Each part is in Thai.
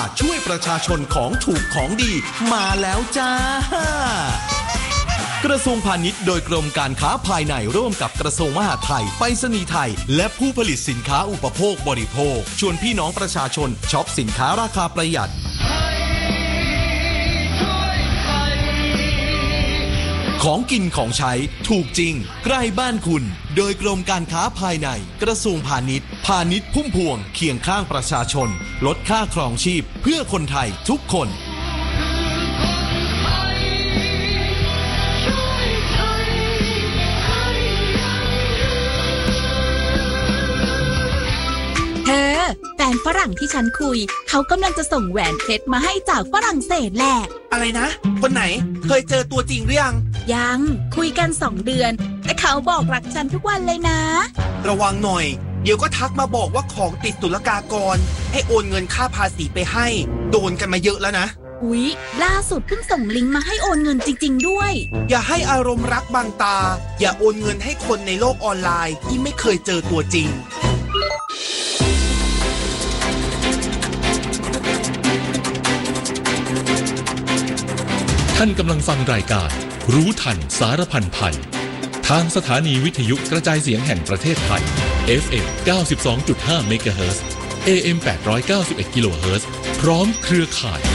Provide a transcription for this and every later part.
ช่วยประชาชนของถูกของดีมาแล้วจ้ากระทรวงพาณิชย์โดยกรมการค้าภายในร่วมกับกระทรวงมหาดไทยไปรษณีย์ไทยและผู้ผลิตสินค้าอุปโภคบริโภคชวนพี่น้องประชาชนช็อปสินค้าราคาประหยัดของกินของใช้ถูกจริงใกล้บ้านคุณโดยกรมการค้าภายในกระทรวงพาณิชย์พุ่มพวงเคียงข้างประชาชนลดค่าครองชีพเพื่อคนไทยทุกคนแฟนฝรั่งที่ฉันคุยเขากำลังจะส่งแหวนเพชรมาให้จากฝรั่งเศสแหละอะไรนะคนไหนเคยเจอตัวจริงหรือยังคุยกัน2 เดือนแต่เขาบอกรักฉันทุกวันเลยนะระวังหน่อยเดี๋ยวก็ทักมาบอกว่าของติดศุลกากรให้โอนเงินค่าภาษีไปให้โดนกันมาเยอะแล้วนะอุ๊ยล่าสุดเพิ่งส่งลิงก์มาให้โอนเงินจริงๆด้วยอย่าให้อารมณ์รักบังตาอย่าโอนเงินให้คนในโลกออนไลน์ที่ไม่เคยเจอตัวจริงท่านกำลังฟังรายการรู้ทันสารพันภัยทางสถานีวิทยุกระจายเสียงแห่งประเทศไทย FM 92.5 เมกะเฮิรตซ์ AM 891 กิโลเฮิรตซ์พร้อมเครือข่าย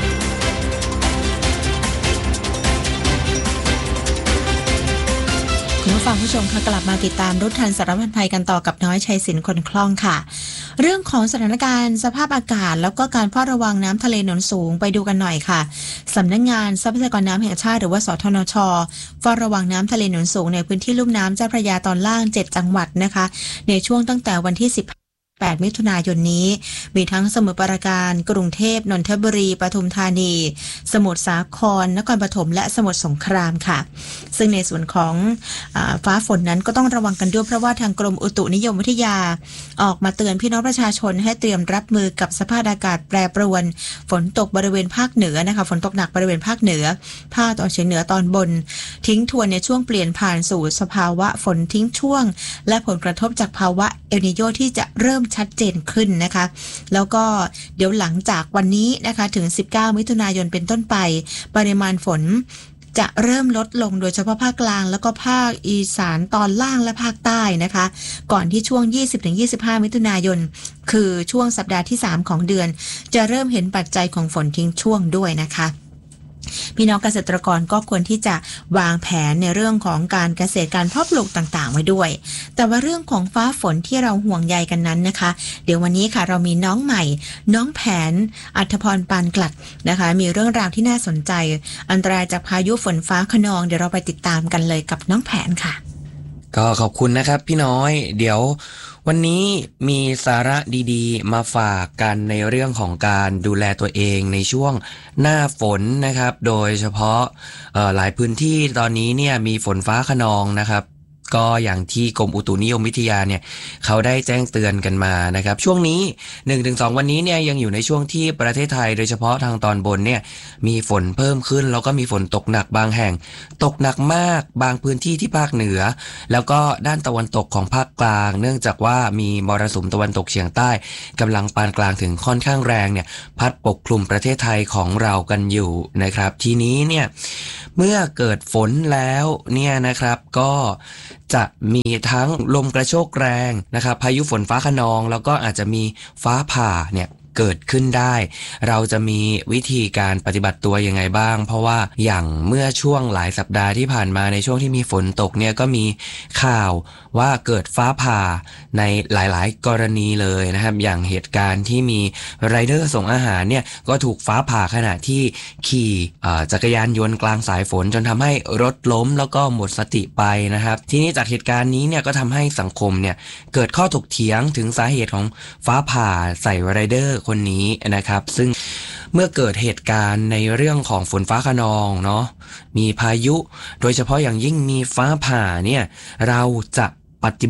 คุณผู้ฟังผู้ชมค่ะกลับมาติดตามรู้ทันสารพันภัยกันต่อกับน้อยชัยศิลป์คนคล่องค่ะเรื่องของสถานการณ์สภาพอากาศแล้วก็การเฝ้าระวังน้ำทะเลหนุนสูงไปดูกันหน่อยค่ะสำนักงานทรัพยากรน้ำแห่งชาติหรือว่าสทนช.เฝ้าระวังน้ำทะเลหนุนสูงในพื้นที่ลุ่มน้ำเจ้าพระยาตอนล่าง7จังหวัดนะคะในช่วงตั้งแต่วันที่8 มิถุนายนนี้มีทั้งสมุทรปราการกรุงเทพนนทบุรีปทุมธานีสมุทรสาครนครปฐมและสมุทรสงครามค่ะซึ่งในส่วนของฟ้าฝนนั้นก็ต้องระวังกันด้วยเพราะว่าทางกรมอุตุนิยมวิทยาออกมาเตือนพี่น้องประชาชนให้เตรียมรับมือกับสภาพอากาศแปรปรวนฝนตกบริเวณภาคเหนือนะคะฝนตกหนักบริเวณภาคเหนือภาคตะวันออกเฉียงเหนือตอนบนทิ้งทวนในช่วงเปลี่ยนผ่านสู่สภาวะฝนทิ้งช่วงและผลกระทบจากภาวะเอลนีโญที่จะเริ่มชัดเจนขึ้นนะคะแล้วก็เดี๋ยวหลังจากวันนี้นะคะถึง19 มิถุนายนเป็นต้นไปปริมาณฝนจะเริ่มลดลงโดยเฉพาะภาคกลางแล้วก็ภาคอีสานตอนล่างและภาคใต้นะคะก่อนที่ช่วง 20-25 มิถุนายนคือช่วงสัปดาห์ที่3ของเดือนจะเริ่มเห็นปัจจัยของฝนทิ้งช่วงด้วยนะคะพี่น้องเกษตรกรก็ควรที่จะวางแผนในเรื่องของการเกษตรการเพาะปลูกต่างๆไว้ด้วยแต่ว่าเรื่องของฟ้าฝนที่เราห่วงใยกันนั้นนะคะเดี๋ยววันนี้ค่ะเรามีน้องใหม่น้องแผนอัธพรปานกลัดนะคะมีเรื่องราวที่น่าสนใจอันตรายจากพายุฝนฟ้าคะนองเดี๋ยวเราไปติดตามกันเลยกับน้องแผนค่ะก็ขอบคุณนะครับพี่น้อยเดี๋ยววันนี้มีสาระดีๆมาฝากกันในเรื่องของการดูแลตัวเองในช่วงหน้าฝนนะครับโดยเฉพาะหลายพื้นที่ตอนนี้เนี่ยมีฝนฟ้าคะนองนะครับก็อย่างที่กรมอุตุนิยมวิทยาเนี่ยเขาได้แจ้งเตือนกันมานะครับช่วงนี้ 1-2 วันนี้เนี่ยยังอยู่ในช่วงที่ประเทศไทยโดยเฉพาะทางตอนบนเนี่ยมีฝนเพิ่มขึ้นแล้วก็มีฝนตกหนักบางแห่งตกหนักมากบางพื้นที่ที่ภาคเหนือแล้วก็ด้านตะวันตกของภาคกลางเนื่องจากว่ามีมรสุมตะวันตกเฉียงใต้กำลังปานกลางถึงค่อนข้างแรงเนี่ยพัดปกคลุมประเทศไทยของเรากันอยู่นะครับทีนี้เนี่ยเมื่อเกิดฝนแล้วเนี่ยนะครับก็จะมีทั้งลมกระโชกแรงนะครับพายุฝนฟ้าคะนองแล้วก็อาจจะมีฟ้าผ่าเนี่ยเกิดขึ้นได้เราจะมีวิธีการปฏิบัติตัวยังไงบ้างเพราะว่าอย่างเมื่อช่วงหลายสัปดาห์ที่ผ่านมาในช่วงที่มีฝนตกเนี่ยก็มีข่าวว่าเกิดฟ้าผ่าในหลายๆกรณีเลยนะครับอย่างเหตุการณ์ที่มีไรเดอร์ส่งอาหารเนี่ยก็ถูกฟ้าผ่าขณะที่ขี่จักรยานยนต์กลางสายฝนจนทำให้รถล้มแล้วก็หมดสติไปนะครับทีนี้จากเหตุการณ์นี้เนี่ยก็ทำให้สังคมเนี่ยเกิดข้อถกเถียงถึงสาเหตุของฟ้าผ่าใส่ไรเดอร์คนนี้นะครับซึ่งเมื่อเกิดเหตุการณ์ในเรื่องของฝนฟ้าคะนองเนาะมีพายุโดยเฉพาะอย่างยิ่งมีฟ้าผ่าเนี่ยเราจะปฏิบัติ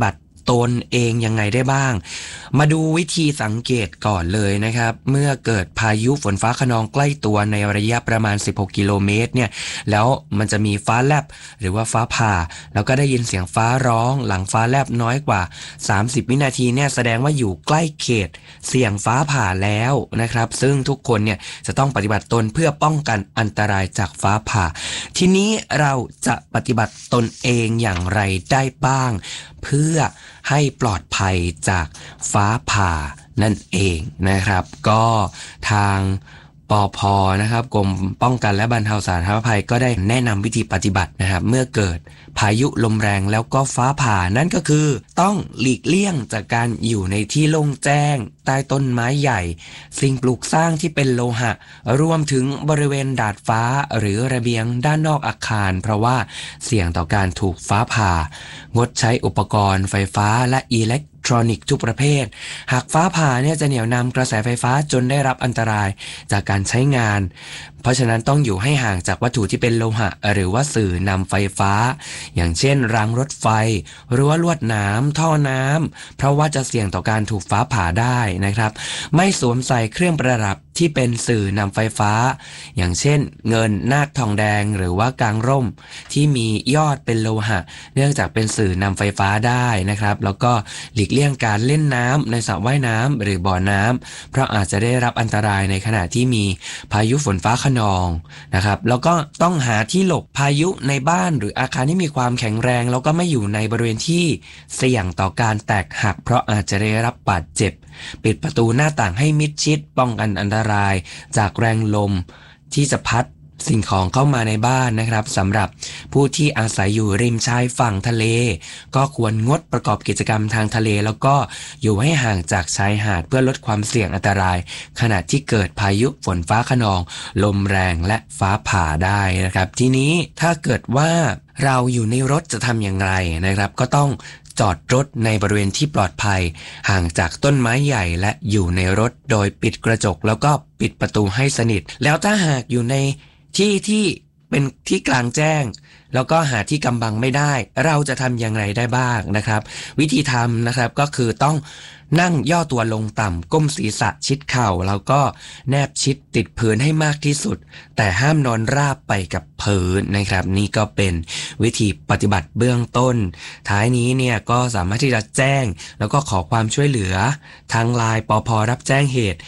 ตนเองยังไงได้บ้างมาดูวิธีสังเกตก่อนเลยนะครับเมื่อเกิดพายุฝนฟ้าคะนองใกล้ตัวในระยะประมาณ16กิโลเมตรเนี่ยแล้วมันจะมีฟ้าแลบหรือว่าฟ้าผ่าแล้วก็ได้ยินเสียงฟ้าร้องหลังฟ้าแลบน้อยกว่า30วินาทีเนี่ยแสดงว่าอยู่ใกล้เขตเสี่ยงฟ้าผ่าแล้วนะครับซึ่งทุกคนเนี่ยจะต้องปฏิบัติตนเพื่อป้องกันอันตรายจากฟ้าผ่าทีนี้เราจะปฏิบัติตนเองอย่างไรได้บ้างเพื่อให้ปลอดภัยจากฟ้าผ่านั่นเองนะครับก็ทางปภ.นะครับกรมป้องกันและบรรเทาสาธารณภัยก็ได้แนะนำวิธีปฏิบัตินะครับเมื่อเกิดพายุลมแรงแล้วก็ฟ้าผ่านั่นก็คือต้องหลีกเลี่ยงจากการอยู่ในที่โล่งแจ้งใต้ต้นไม้ใหญ่สิ่งปลูกสร้างที่เป็นโลหะรวมถึงบริเวณดาดฟ้าหรือระเบียงด้านนอกอาคารเพราะว่าเสี่ยงต่อการถูกฟ้าผ่างดใช้อุปกรณ์ไฟฟ้าและอิเล็กทรอนิกส์ทุกประเภทหากฟ้าผ่าเนี่ยจะเหนี่ยวนำกระแสไฟฟ้าจนได้รับอันตรายจากการใช้งานเพราะฉะนั้นต้องอยู่ให้ห่างจากวัตถุที่เป็นโลหะหรือว่าสื่อนำไฟฟ้าอย่างเช่นรางรถไฟรั้วลวดหนามท่อน้ำเพราะว่าจะเสี่ยงต่อการถูกฟ้าผ่าได้นะครับไม่สวมใส่เครื่องประดับที่เป็นสื่อนำไฟฟ้าอย่างเช่นเงินนาคทองแดงหรือว่ากางร่มที่มียอดเป็นโลหะเนื่องจากเป็นสื่อนำไฟฟ้าได้นะครับแล้วก็หลีกเลี่ยงการเล่นน้ำในสระว่ายน้ำหรือบ่อน้ำเพราะอาจจะได้รับอันตรายในขณะที่มีพายุฝนฟ้าคะนองนะครับแล้วก็ต้องหาที่หลบพายุในบ้านหรืออาคารที่มีความแข็งแรงแล้วก็ไม่อยู่ในบริเวณที่เสี่ยงต่อการแตกหักเพราะอาจจะได้รับบาดเจ็บปิดประตูหน้าต่างให้มิดชิดป้องกันอันตรายจากแรงลมที่จะพัดสิ่งของเข้ามาในบ้านนะครับสำหรับผู้ที่อาศัยอยู่ริมชายฝั่งทะเลก็ควรงดประกอบกิจกรรมทางทะเลแล้วก็อยู่ให้ห่างจากชายหาดเพื่อลดความเสี่ยงอันตรายขณะที่เกิดพายุฝนฟ้าคะนองลมแรงและฟ้าผ่าได้นะครับทีนี้ถ้าเกิดว่าเราอยู่ในรถจะทำอย่างไรนะครับก็ต้องจอดรถในบริเวณที่ปลอดภัยห่างจากต้นไม้ใหญ่และอยู่ในรถโดยปิดกระจกแล้วก็ปิดประตูให้สนิทแล้วถ้าหากอยู่ในที่เป็นที่กลางแจ้งแล้วก็หาที่กำบังไม่ได้เราจะทำอย่างไรได้บ้างนะครับวิธีทำนะครับก็คือต้องนั่งย่อตัวลงต่ำก้มศีรษะชิดเข่าแล้วก็แนบชิดติดพื้นให้มากที่สุดแต่ห้ามนอนราบไปกับพื้นนะครับนี่ก็เป็นวิธีปฏิบัติเบื้องต้นท้ายนี้เนี่ยก็สามารถที่จะแจ้งแล้วก็ขอความช่วยเหลือทางไลน์ปภ.รับแจ้งเหตุ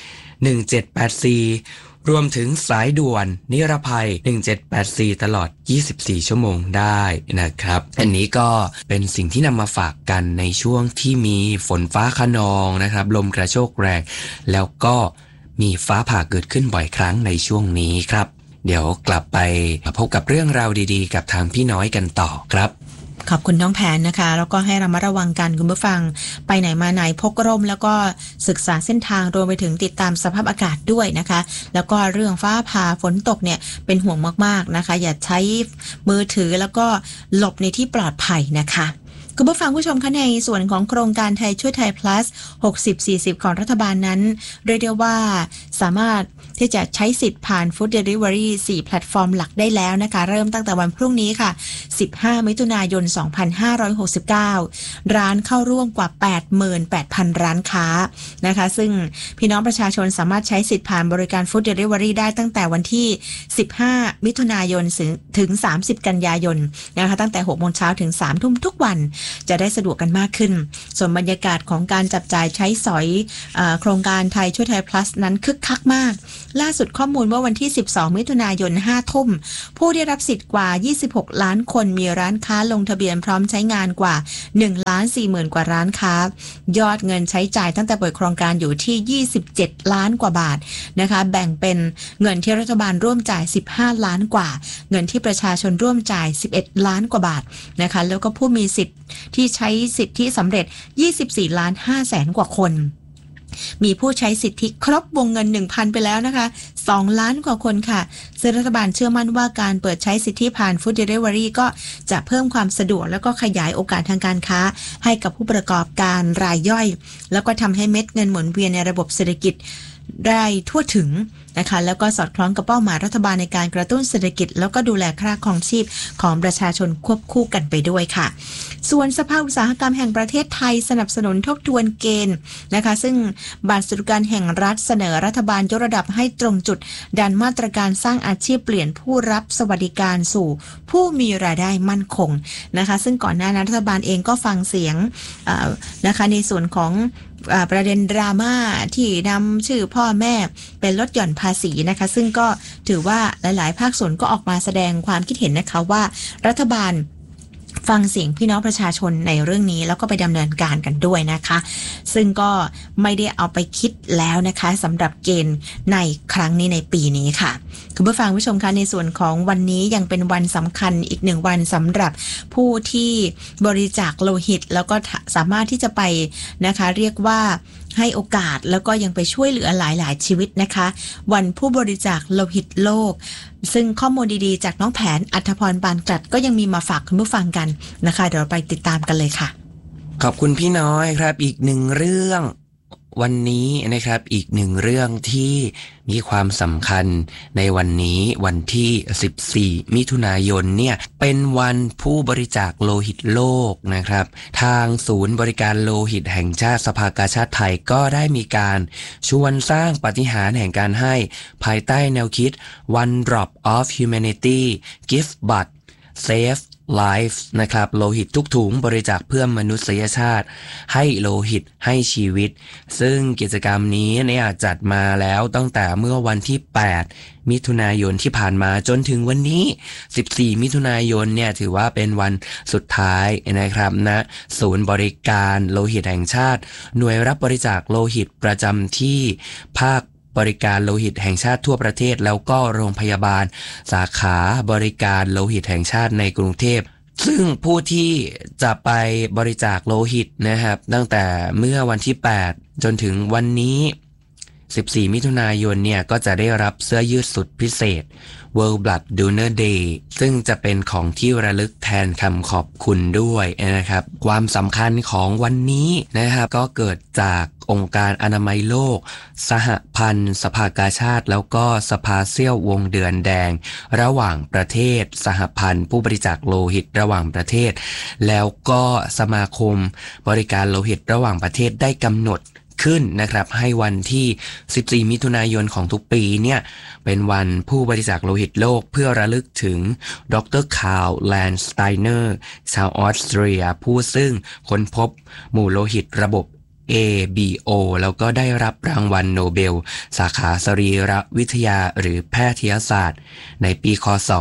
1784รวมถึงสายด่วนนิรภัย1784ตลอด24ชั่วโมงได้นะครับอันนี้ก็เป็นสิ่งที่นำมาฝากกันในช่วงที่มีฝนฟ้าคะนองนะครับลมกระโชกแรงแล้วก็มีฟ้าผ่าเกิดขึ้นบ่อยครั้งในช่วงนี้ครับเดี๋ยวกลับไปพบกับเรื่องราวดีๆกับทางพี่น้อยกันต่อครับขอบคุณน้องแผนนะคะแล้วก็ให้ระมัดระวังกันคุณผู้ฟังไปไหนมาไหนพกร่มแล้วก็ศึกษาเส้นทางรวมไปถึงติดตามสภาพอากาศด้วยนะคะแล้วก็เรื่องฟ้าผ่าฝนตกเนี่ยเป็นห่วงมากๆนะคะอย่าใช้มือถือแล้วก็หลบในที่ปลอดภัยนะคะคุณผู้ฟังผู้ชมคะในส่วนของโครงการไทยช่วยไทย plus 60-40 ของรัฐบาลนั้นเรียกได้ว่าสามารถที่จะใช้สิทธิ์ผ่าน Food Delivery 4 แพลตฟอร์มหลักได้แล้วนะคะเริ่มตั้งแต่วันพรุ่งนี้ค่ะ15มิถุนายน2569ร้านเข้าร่วมกว่า 88,000 ร้านค้านะคะซึ่งพี่น้องประชาชนสามารถใช้สิทธิ์ผ่านบริการ Food Delivery ได้ตั้งแต่วันที่15มิถุนายนถึง30กันยายนนะคะตั้งแต่ 6:00 นถึง 3:00 นทุกวันจะได้สะดวกกันมากขึ้นส่วนบรรยากาศของการจับจ่ายใช้สอยโครงการไทยช่วยไทย plus นั้นคึกคักมากล่าสุดข้อมูลว่าวันที่12มิถุนายน 5 ทุ่มผู้ได้รับสิทธิ์กว่า26ล้านคนมีร้านค้าลงทะเบียนพร้อมใช้งานกว่า 1,40,000 กว่าร้านค้ายอดเงินใช้จ่ายตั้งแต่เปิดโครงการอยู่ที่27ล้านกว่าบาทนะคะแบ่งเป็นเงินที่รัฐบาลร่วมจ่าย15ล้านกว่าเงินที่ประชาชนร่วมจ่าย11ล้านกว่าบาทนะคะแล้วก็ผู้มีสิทธิ์ที่ใช้สิทธิสำเร็จ24.5 ล้านกว่าคนมีผู้ใช้สิทธิครบวงเงิน 1,000 ไปแล้วนะคะ2ล้านกว่าคนค่ะซึ่งรัฐบาลเชื่อมั่นว่าการเปิดใช้สิทธิผ่าน Food Delivery ก็จะเพิ่มความสะดวกแล้วก็ขยายโอกาสทางการค้าให้กับผู้ประกอบการรายย่อยแล้วก็ทำให้เม็ดเงินหมุนเวียนในระบบเศรษฐกิจได้ทั่วถึงนะคะแล้วก็สอดคล้องกับเป้าหมายรัฐบาลในการกระตุ้นเศรษฐกิจแล้วก็ดูแลค่าครองชีพของประชาชนควบคู่กันไปด้วยค่ะส่วนสภาอุตสาหกรรมแห่งประเทศไทยสนับสนุนทบทวนเกณฑ์นะคะซึ่งบัตรสวัสดิการแห่งรัฐเสนอรัฐบาลยกระดับให้ตรงจุดดันมาตรการสร้างอาชีพเปลี่ยนผู้รับสวัสดิการสู่ผู้มีรายได้มั่นคงนะคะซึ่งก่อนหน้านั้นรัฐบาลเองก็ฟังเสียงนะคะในส่วนของประเด็นดราม่าที่นำชื่อพ่อแม่เป็นลดหย่อนภาษีนะคะซึ่งก็ถือว่าหลายๆภาคส่วนก็ออกมาแสดงความคิดเห็นนะคะว่ารัฐบาลฟังเสียงพี่น้องประชาชนในเรื่องนี้แล้วก็ไปดำเนินการกันด้วยนะคะซึ่งก็ไม่ได้เอาไปคิดแล้วนะคะสำหรับเกณฑ์ในครั้งนี้ในปีนี้ค่ะคุณผู้ฟังผู้ชมคะในส่วนของวันนี้ยังเป็นวันสำคัญอีก1วันสำหรับผู้ที่บริจาคโลหิตแล้วก็สามารถที่จะไปนะคะเรียกว่าให้โอกาสแล้วก็ยังไปช่วยเหลือหลายๆชีวิตนะคะวันผู้บริจาคโลหิตโลกซึ่งข้อมูลดีๆจากน้องแผนอัธพรปานกลัดก็ยังมีมาฝากคุณผู้ฟังกันนะคะเดี๋ยวเราไปติดตามกันเลยค่ะขอบคุณพี่น้อยครับอีกหนึ่งเรื่องวันนี้นะครับอีกหนึ่งเรื่องที่มีความสำคัญในวันนี้วันที่14มิถุนายนเนี่ยเป็นวันผู้บริจาคโลหิตโลกนะครับทางศูนย์บริการโลหิตแห่งชาติสภากาชาดไทยก็ได้มีการชวนสร้างปาฏิหาริย์แห่งการให้ภายใต้แนวคิด One Drop of Humanity Give Blood Save Life นะครับโลหิตทุกถุงบริจาคเพื่อมนุษยชาติให้โลหิตให้ชีวิตซึ่งกิจกรรมนี้เนี่ยจัดมาแล้วตั้งแต่เมื่อวันที่8มิถุนายนที่ผ่านมาจนถึงวันนี้14มิถุนายนเนี่ยถือว่าเป็นวันสุดท้ายนะครับณศูนย์บริการโลหิตแห่งชาติหน่วยรับบริจาคโลหิตประจำที่ภาคบริการโลหิตแห่งชาติทั่วประเทศแล้วก็โรงพยาบาลสาขาบริการโลหิตแห่งชาติในกรุงเทพซึ่งผู้ที่จะไปบริจาคโลหิตนะครับตั้งแต่เมื่อวันที่8จนถึงวันนี้14มิถุนายนเนี่ยก็จะได้รับเสื้อยืดสุดพิเศษ World Blood Donor Day ซึ่งจะเป็นของที่ระลึกแทนคำขอบคุณด้วยนะครับความสำคัญของวันนี้นะครับก็เกิดจากองค์การอนามัยโลกสหพันธ์สภากาชาดแล้วก็สภาเสี้ยววงเดือนแดงระหว่างประเทศสหพันธ์ผู้บริจาคโลหิตระหว่างประเทศแล้วก็สมาคมบริการโลหิตระหว่างประเทศได้กำหนดขึ้นนะครับให้วันที่14มิถุนายนของทุกปีเนี่ยเป็นวันผู้บริจาคโลหิตโลกเพื่อระลึกถึงดร.คาร์ล แลนสไตเนอร์ชาวออสเตรียผู้ซึ่งค้นพบหมู่โลหิตระบบ ABO แล้วก็ได้รับรางวัลโนเบลสาขาสรีรวิทยาหรือแพทยศาสตร์ในปีคศ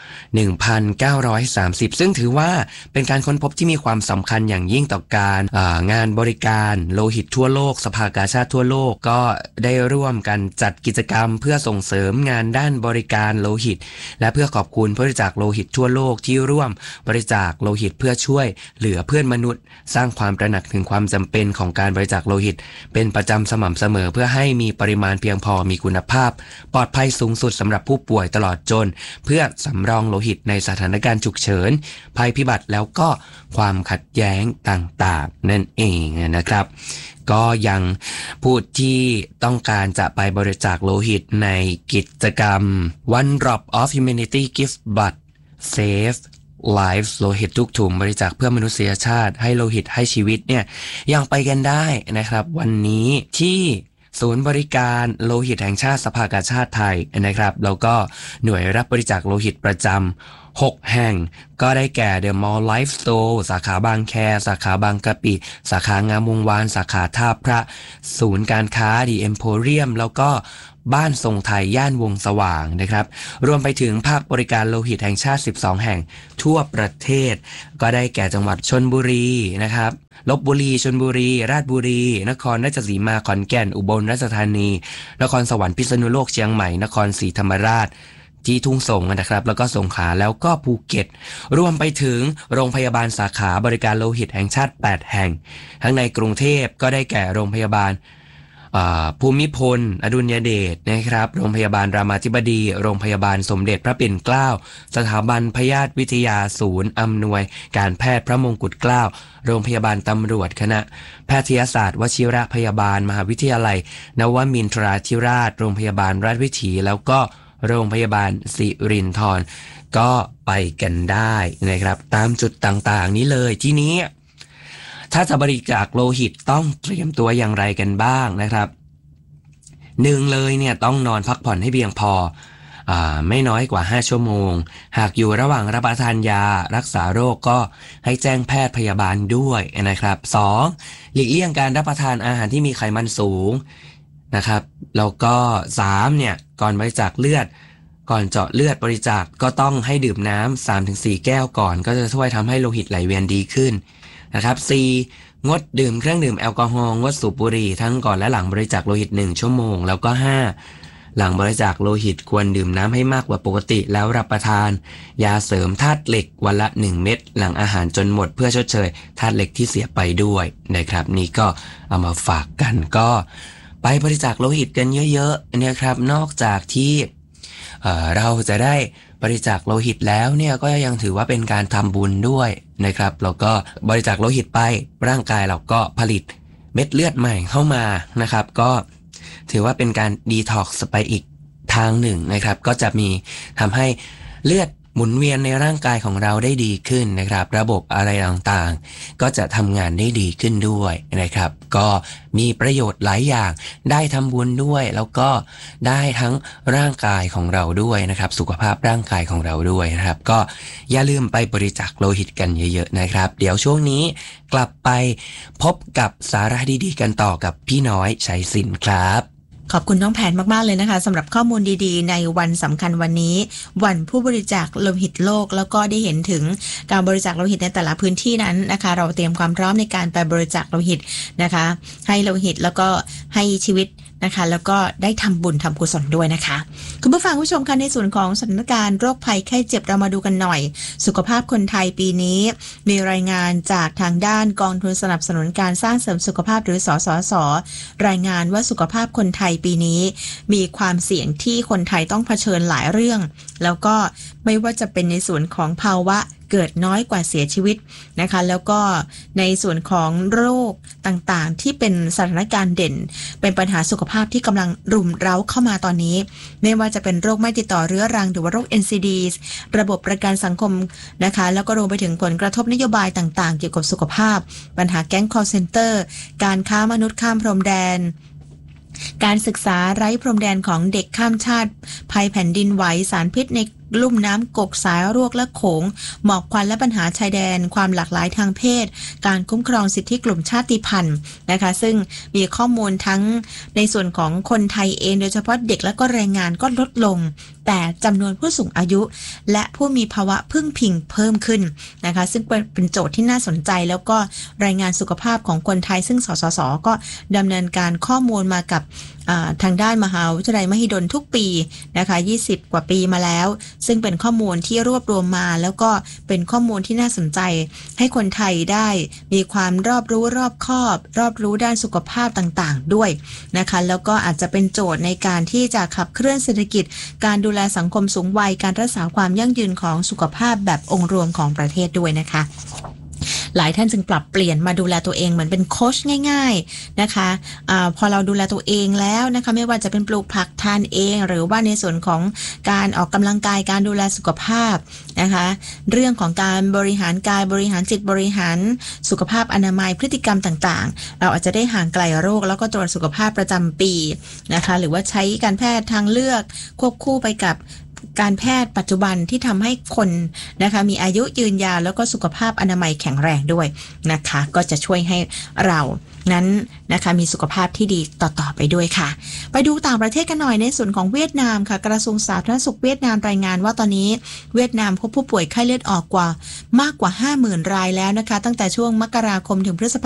1930ซึ่งถือว่าเป็นการค้นพบที่มีความสำคัญอย่างยิ่งต่อการงานบริการโลหิตทั่วโลกสภากาชาดทั่วโลกก็ได้ร่วมกันจัดกิจกรรมเพื่อส่งเสริมงานด้านบริการโลหิตและเพื่อขอบคุณผู้บริจาคโลหิตทั่วโลกที่ร่วมบริจาคโลหิตเพื่อช่วยเหลือเพื่อนมนุษย์สร้างความตระหนักถึงความจำเป็นของการบริจาคโลหิตเป็นประจำสม่ำเสมอเพื่อให้มีปริมาณเพียงพอมีคุณภาพปลอดภัยสูงสุดสำหรับผู้ป่วยตลอดจนเพื่อสำรองโลหิตในสถานการณ์ฉุกเฉินภัยพิบัติแล้วก็ความขัดแย้งต่างๆนั่นเองนะครับก็ยังผู้ที่ต้องการจะไปบริจาคโลหิตในกิจกรรม One Drop of Humanity Give Blood Save Life โลหิตทุกถุงบริจาคเพื่อมนุษยชาติให้โลหิตให้ชีวิตเนี่ยยังไปกันได้นะครับวันนี้ที่ศูนย์บริการโลหิตแห่งชาติสภากาชาดไทยนะครับแล้วก็หน่วยรับบริจาคโลหิตประจำ6แห่งก็ได้แก่ The Mall Life Store สาขาบางแคสาขาบางกะปิสาขางามวงวานสาขาท่าพระศูนย์การค้า The Emporium แล้วก็บ้านทรงไทยย่านวงสว่างนะครับรวมไปถึงภาคบริการโลหิตแห่งชาติ12แห่งทั่วประเทศก็ได้แก่จังหวัดชลบุรีนะครับลพบุรีชลบุรีราชบุรีนครราชสีมาขอนแก่นอุบลราชธานีนครสวรรค์พิษณุโลกเชียงใหม่นครศรีธรรมราชที่ทุ่งสงนะครับแล้วก็สงขลาแล้วก็ภูเก็ตรวมไปถึงโรงพยาบาลสาขาบริการโลหิตแห่งชาติ8แห่งทั้งในกรุงเทพก็ได้แก่โรงพยาบาลภูมิพลอดุลยเดชนะครับโรงพยาบาลรามาธิบดีโรงพยาบาลสมเด็จพระปิ่นเกล้าสถาบันพยาธิวิทยาศูนย์อำนวยการแพทย์พระมงกุฎเกล้าโรงพยาบาลตำรวจคณะแพทยศาสตร์วชิรพยาบาลมหาวิทยาลัยนวมินทราธิราชโรงพยาบาลราชวิถีแล้วก็โรงพยาบาลสิรินธรก็ไปกันได้นะครับตามจุดต่างๆนี้เลยทีนี้ถ้าจะบริจาคโลหิตต้องเตรียมตัวอย่างไรกันบ้างนะครับหนึ่งเลยเนี่ยต้องนอนพักผ่อนให้เพียงพอไม่น้อยกว่า5ชั่วโมงหากอยู่ระหว่างรับประทานยารักษาโรคก็ให้แจ้งแพทย์พยาบาลด้วยนะครับ2หลีกเลี่ยงการรับประทานอาหารที่มีไขมันสูงนะครับแล้วก็3เนี่ยก่อนบริจาคเลือดก่อนเจาะเลือดบริจาคก็ต้องให้ดื่มน้ำ 3-4 แก้วก่อนก็จะช่วยทำให้โลหิตไหลเวียนดีขึ้นนะครับ4งดดื่มเครื่องดื่มแอลกอฮอล์งดสูบบุหรี่ทั้งก่อนและหลังบริจาคโลหิต1ชั่วโมงแล้วก็5หลังบริจาคโลหิตควรดื่มน้ำให้มากกว่าปกติแล้วรับประทานยาเสริมธาตุเหล็กวันละ1เม็ดหลังอาหารจนหมดเพื่อชดเชยธาตุเหล็กที่เสียไปด้วยนะครับนี่ก็เอามาฝากกันก็ไปบริจาคโลหิตกันเยอะๆนะครับนอกจากที่เราจะได้บริจาคโลหิตแล้วเนี่ยก็ยังถือว่าเป็นการทำบุญด้วยนะครับแล้วก็บริจาคโลหิตไปร่างกายเราก็ผลิตเม็ดเลือดใหม่เข้ามานะครับก็ถือว่าเป็นการดีท็อกซ์ไปอีกทางหนึ่งนะครับก็จะมีทำให้เลือดหมุนเวียนในร่างกายของเราได้ดีขึ้นนะครับระบบอะไรต่างๆก็จะทำงานได้ดีขึ้นด้วยนะครับก็มีประโยชน์หลายอย่างได้ทำบุญด้วยแล้วก็ได้ทั้งร่างกายของเราด้วยนะครับสุขภาพร่างกายของเราด้วยนะครับก็อย่าลืมไปบริจาคโลหิตกันเยอะๆนะครับเดี๋ยวช่วงนี้กลับไปพบกับสาระดีๆกันต่อกับพี่น้อยชัยศิลป์ครับขอบคุณน้องแผนมากๆเลยนะคะสำหรับข้อมูลดีๆในวันสำคัญวันนี้วันผู้บริจาคโลหิตโลกแล้วก็ได้เห็นถึงการบริจาคโลหิตในแต่ละพื้นที่นั้นนะคะเราเตรียมความพร้อมในการไปบริจาคโลหิตนะคะให้โลหิตแล้วก็ให้ชีวิตนะคะแล้วก็ได้ทำบุญทำกุศลด้วยนะคะคุณผู้ฟังผู้ชมคะในส่วนของสถานการณ์โรคภัยไข้เจ็บเรามาดูกันหน่อยสุขภาพคนไทยปีนี้มีรายงานจากทางด้านกองทุนสนับสนุนการสร้างเสริมสุขภาพหรือสสส.รายงานว่าสุขภาพคนไทยปีนี้มีความเสี่ยงที่คนไทยต้องเผชิญหลายเรื่องแล้วก็ไม่ว่าจะเป็นในส่วนของภาวะเกิดน้อยกว่าเสียชีวิตนะคะแล้วก็ในส่วนของโรคต่างๆที่เป็นสถานการณ์เด่นเป็นปัญหาสุขภาพที่กำลังรุมเร้าเข้ามาตอนนี้ไม่ว่าจะเป็นโรคไม่ติดต่อเรื้อรังหรือว่าโรค NCD ระบบประกันสังคมนะคะแล้วก็รวมไปถึงผลกระทบนโยบายต่างๆเกี่ยวกับสุขภาพปัญหาแก๊ง call center การค้ามนุษย์ข้ามพรมแดนการศึกษาไร้พรมแดนของเด็กข้ามชาติภัยแผ่นดินไหวสารพิษในลุ่มน้ำกกสายรวกและโขงหมอกควันและปัญหาชายแดนความหลากหลายทางเพศการคุ้มครองสิทธิกลุ่มชาติพันธุ์นะคะซึ่งมีข้อมูลทั้งในส่วนของคนไทยเองโดยเฉพาะเด็กและก็แรงงานก็ลดลงแต่จำนวนผู้สูงอายุและผู้มีภาวะพึ่งพิงเพิ่มขึ้นนะคะซึ่งเป็นโจทย์ที่น่าสนใจแล้วก็รายงานสุขภาพของคนไทยซึ่งสสส.ก็ดำเนินการข้อมูลมากับทางด้านมหาวิทยาลัยมหิดลทุกปีนะคะ20กว่าปีมาแล้วซึ่งเป็นข้อมูลที่รวบรวมมาแล้วก็เป็นข้อมูลที่น่าสนใจให้คนไทยได้มีความรอบรู้รอบคอบรอบรู้ด้านสุขภาพต่างๆด้วยนะคะแล้วก็อาจจะเป็นโจทย์ในการที่จะขับเคลื่อนเศรษฐกิจการดูแลสังคมสูงวัยการรักษาความยั่งยืนของสุขภาพแบบองค์รวมของประเทศด้วยนะคะหลายท่านจึงปรับเปลี่ยนมาดูแลตัวเองเหมือนเป็นโค้ชง่ายๆนะคะพอเราดูแลตัวเองแล้วนะคะไม่ว่าจะเป็นปลูกผักทานเองหรือว่าในส่วนของการออกกำลังกายการดูแลสุขภาพนะคะเรื่องของการบริหารกายบริหารจิตบริหารสุขภาพอนามัยพฤติกรรมต่างๆเราอาจจะได้ห่างไกลโรคแล้วก็ตรวจสุขภาพประจำปีนะคะหรือว่าใช้การแพทย์ทางเลือกควบคู่ไปกับการแพทย์ปัจจุบันที่ทำให้คนนะคะมีอายุยืนยาวแล้วก็สุขภาพอนามัยแข็งแรงด้วยนะคะก็จะช่วยให้เรานั้นนะคะมีสุขภาพที่ดีต่อไปด้วยค่ะไปดูต่างประเทศกันหน่อยในส่วนของเวียดนามค่ะกระทรวงสาธารณสุขเวียดนามรายงานว่าตอนนี้เวียดนามพบผู้ป่วยไข้เลือดออกมากกว่า 50,000 รายแล้วนะคะตั้งแต่ช่วงมกราคมถึงพฤษภาคม